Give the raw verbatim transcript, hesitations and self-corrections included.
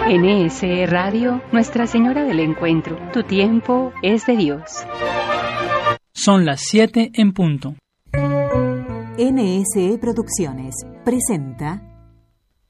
N S E Radio, Nuestra Señora del Encuentro, tu tiempo es de Dios. Son las siete en punto. N S E Producciones presenta